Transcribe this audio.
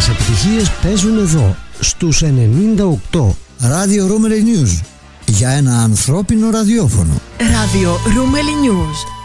μεγάλες επιτυχίες παίζουν εδώ, στους 98. Radio Rumeli News. Για ένα ανθρώπινο ραδιόφωνο. Radio Rumeli News.